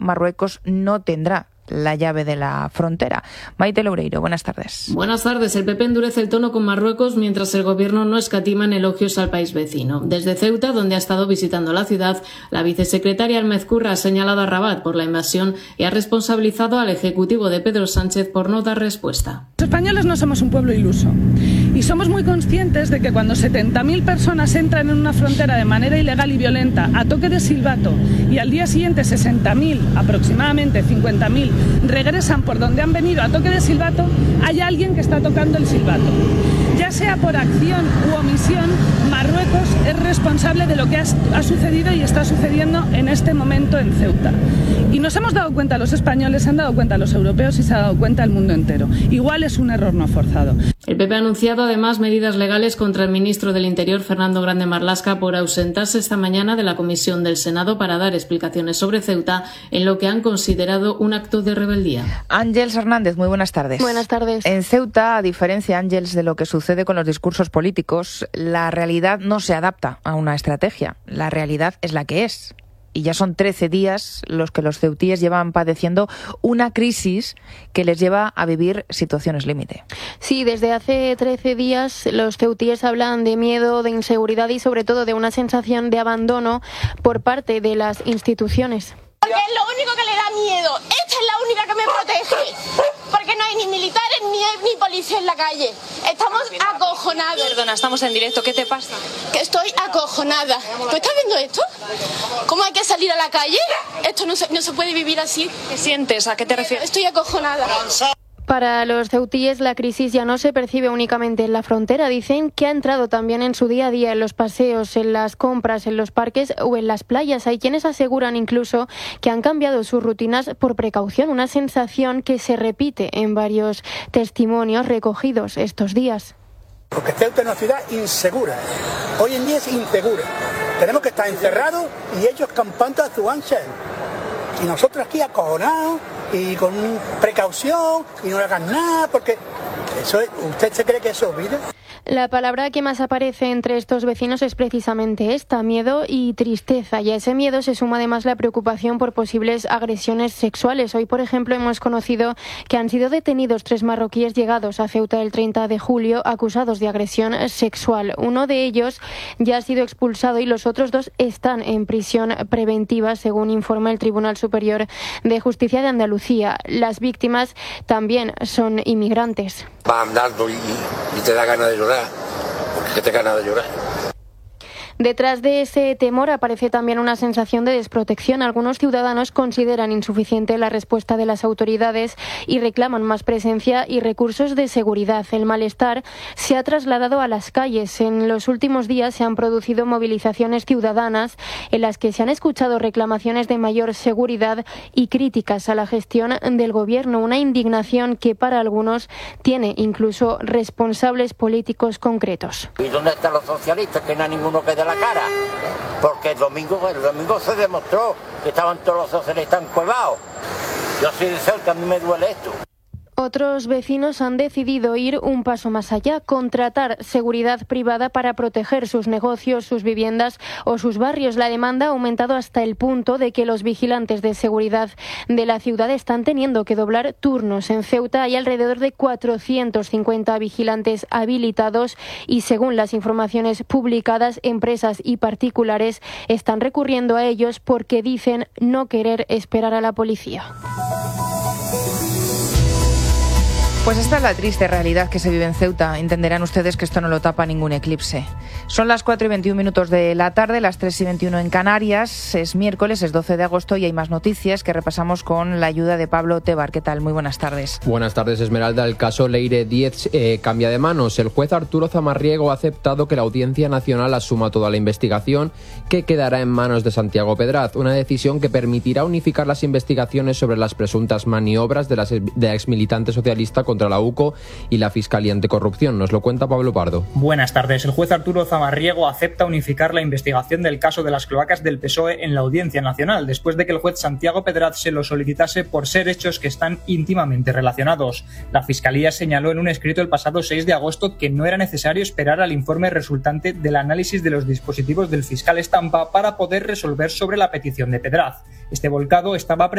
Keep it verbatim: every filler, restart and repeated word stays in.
Marruecos no tendrá la llave de la frontera. Maite Loureiro, buenas tardes. Buenas tardes. El P P endurece el tono con Marruecos mientras el gobierno no escatima en elogios al país vecino. Desde Ceuta, donde ha estado visitando la ciudad, la vicesecretaria Almezcurra ha señalado a Rabat por la invasión y ha responsabilizado al ejecutivo de Pedro Sánchez por no dar respuesta. Los españoles no somos un pueblo iluso y somos muy conscientes de que cuando setenta mil personas entran en una frontera de manera ilegal y violenta a toque de silbato y al día siguiente sesenta mil, aproximadamente cincuenta mil, regresan por donde han venido a toque de silbato, hay alguien que está tocando el silbato. Ya sea por acción u omisión, Marruecos es responsable de lo que ha, ha sucedido y está sucediendo en este momento en Ceuta. Y nos hemos dado cuenta los españoles, se han dado cuenta los europeos y se ha dado cuenta el mundo entero. Igual es un error no forzado. El P P ha anunciado además medidas legales contra el ministro del Interior, Fernando Grande Marlaska, por ausentarse esta mañana de la comisión del Senado para dar explicaciones sobre Ceuta en lo que han considerado un acto de rebeldía. Ángeles Hernández, muy buenas tardes. Buenas tardes. En Ceuta, a diferencia, Ángeles, de lo que sucede con los discursos políticos, la realidad no se adapta a una estrategia. La realidad es la que es. Y ya son trece días los que los ceutíes llevan padeciendo una crisis que les lleva a vivir situaciones límite. Sí, desde hace trece días los ceutíes hablan de miedo, de inseguridad y sobre todo de una sensación de abandono por parte de las instituciones. Porque es lo único que le da miedo. Esta es la única que me protege. Porque no hay ni militares ni, ni policía en la calle. Estamos acojonados. Perdona, estamos en directo. ¿Qué te pasa? Que estoy acojonada. ¿Tú estás viendo esto? ¿Cómo hay que salir a la calle? Esto no se, no se puede vivir así. ¿Qué sientes? ¿A qué te refieres? Estoy acojonada. Para los ceutíes la crisis ya no se percibe únicamente en la frontera. Dicen que ha entrado también en su día a día, en los paseos, en las compras, en los parques o en las playas. Hay quienes aseguran incluso que han cambiado sus rutinas por precaución, una sensación que se repite en varios testimonios recogidos estos días. Porque Ceuta es una ciudad insegura. Hoy en día es insegura. Tenemos que estar encerrados y ellos campando a su ancha. Y nosotros aquí acojonados y con precaución y no hagan nada, porque eso es, ¿usted se cree que eso es vida? La palabra que más aparece entre estos vecinos es precisamente esta, miedo y tristeza. Y a ese miedo se suma además la preocupación por posibles agresiones sexuales. Hoy, por ejemplo, hemos conocido que han sido detenidos tres marroquíes llegados a Ceuta el treinta de julio acusados de agresión sexual. Uno de ellos ya ha sido expulsado y los otros dos están en prisión preventiva, según informa el Tribunal Superior de Justicia de Andalucía. Las víctimas también son inmigrantes. Va andando y, y te da ganas de llorar. Porque te gana de llorar. Detrás de ese temor aparece también una sensación de desprotección. Algunos ciudadanos consideran insuficiente la respuesta de las autoridades y reclaman más presencia y recursos de seguridad. El malestar se ha trasladado a las calles. En los últimos días se han producido movilizaciones ciudadanas en las que se han escuchado reclamaciones de mayor seguridad y críticas a la gestión del gobierno. Una indignación que para algunos tiene incluso responsables políticos concretos. ¿Y dónde están los socialistas? Que no hay ninguno que dé la cara, porque el domingo, el domingo se demostró que estaban todos los socialistas encuevados. Yo soy de Ceuta, a mí me duele esto. Otros vecinos han decidido ir un paso más allá, contratar seguridad privada para proteger sus negocios, sus viviendas o sus barrios. La demanda ha aumentado hasta el punto de que los vigilantes de seguridad de la ciudad están teniendo que doblar turnos. En Ceuta hay alrededor de cuatrocientos cincuenta vigilantes habilitados y, según las informaciones publicadas, empresas y particulares están recurriendo a ellos porque dicen no querer esperar a la policía. Pues esta es la triste realidad que se vive en Ceuta. Entenderán ustedes que esto no lo tapa ningún eclipse. Son las cuatro y veintiún minutos de la tarde, las tres y veintiuno en Canarias. Es miércoles, es doce de agosto y hay más noticias que repasamos con la ayuda de Pablo Tebar. ¿Qué tal? Muy buenas tardes. Buenas tardes, Esmeralda. El caso Leire diez eh, cambia de manos. El juez Arturo Zamarriego ha aceptado que la Audiencia Nacional asuma toda la investigación, que quedará en manos de Santiago Pedraz. Una decisión que permitirá unificar las investigaciones sobre las presuntas maniobras de la, de la exmilitante socialista contra la U C O y la Fiscalía Anticorrupción. Nos lo cuenta Pablo Pardo. Buenas tardes. El juez Arturo Zamarriego acepta unificar la investigación del caso de las cloacas del P S O E en la Audiencia Nacional, después de que el juez Santiago Pedraz se lo solicitase por ser hechos que están íntimamente relacionados. La Fiscalía señaló en un escrito el pasado seis de agosto que no era necesario esperar al informe resultante del análisis de los dispositivos del fiscal Estampa para poder resolver sobre la petición de Pedraz. Este volcado estaba